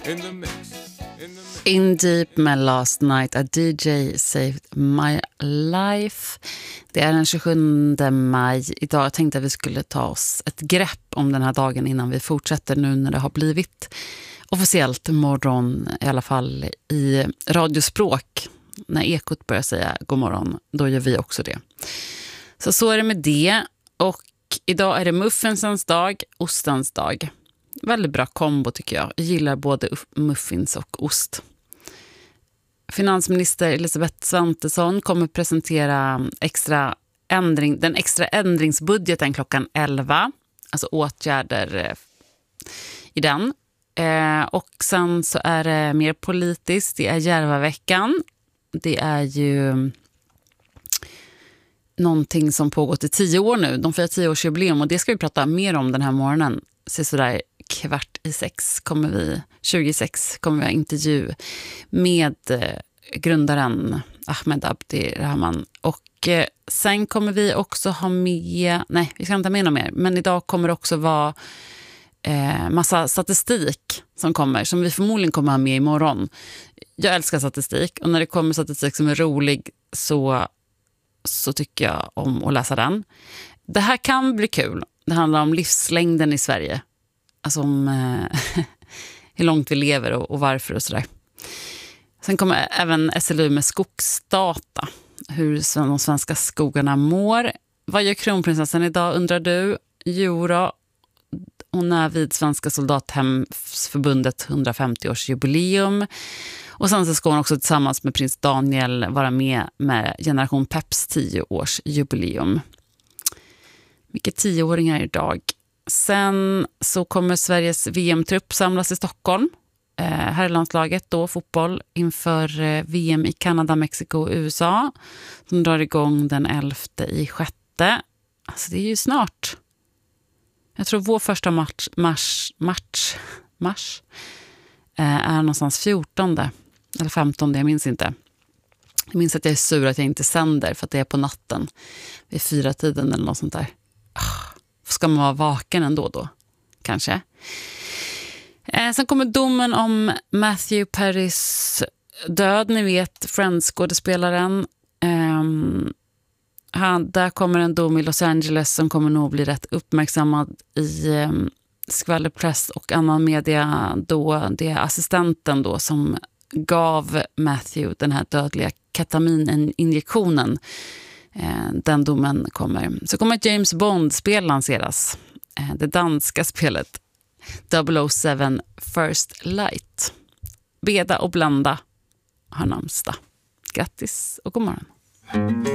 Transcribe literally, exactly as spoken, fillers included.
In the mix. In the mix. In Deep med Last Night, A D J Saved My Life. Det är den tjugosjunde maj. Idag tänkte jag att vi skulle ta oss ett grepp om den här dagen innan vi fortsätter nu när det har blivit officiellt morgon, i alla fall i radiospråk. När Ekot börjar säga god morgon, då gör vi också det. Så så är det med det. Och idag är det muffinsens dag, ostens dag. Väldigt bra kombo tycker jag. Jag gillar både muffins och ost. Finansminister Elisabeth Svantesson kommer presentera extra ändring, den extra ändringsbudgeten klockan elva. Alltså åtgärder i den. Eh, och sen så är det mer politiskt. Det är Järvaveckan. Det är ju någonting som pågått i tio år nu. De firar tioårsjubileum och det ska vi prata mer om den här morgonen. Så sådär kvart i sex kommer vi, tjugosex kommer vi ha intervju med eh, grundaren Ahmed Abdi Rahman. Och eh, sen kommer vi också ha med, nej vi ska inte ha med något mer, men idag kommer det också vara eh, massa statistik som kommer, som vi förmodligen kommer ha med imorgon. Jag älskar statistik och när det kommer statistik som är rolig så, så tycker jag om att läsa den. Det här kan bli kul. Det handlar om livslängden i Sverige. Alltså om eh, hur långt vi lever och, och varför och sådär. Sen kommer även S L U med skogsdata. Hur de svenska skogarna mår. Vad gör kronprinsessan idag undrar du? Jo då, hon är vid Svenska soldathemsförbundet hundrafemtio-årsjubileum. Och sen så ska hon också tillsammans med prins Daniel vara med med Generation Peps tio-årsjubileum. Vilka tioåringar idag. Sen så kommer Sveriges V M-trupp samlas i Stockholm. Eh, herrlandslaget då, fotboll, inför eh, V M i Kanada, Mexiko och U S A. Som drar igång den elfte i sjätte. Alltså det är ju snart. Jag tror vår första match, mars, match, mars eh, är någonstans fjortonde eller femtonde, jag minns inte. Jag minns att jag är sur att jag inte sänder för att det är på natten. Vid fyra tiden eller något sånt där. Ska man vara vaken ändå då? Kanske. Eh, sen kommer domen om Matthew Perrys död. Ni vet, Friends-skådespelaren. Eh, han, där kommer en dom i Los Angeles som kommer nog bli rätt uppmärksammad i eh, skvallerpress och annan media. Då det är assistenten då som gav Matthew den här dödliga ketamininjektionen. Den domen kommer. Så kommer ett James Bond-spel lanseras. Det danska spelet double oh seven First Light. Beda och blanda har namnsdag. Grattis och god morgon.